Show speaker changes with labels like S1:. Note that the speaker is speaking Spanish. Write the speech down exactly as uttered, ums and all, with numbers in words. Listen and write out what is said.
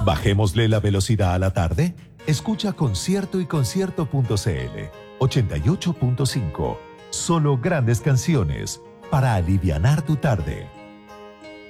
S1: Bajémosle la velocidad a la tarde. Escucha Concierto y Concierto.cl ochenta y ocho punto cinco. Solo grandes canciones para alivianar tu tarde.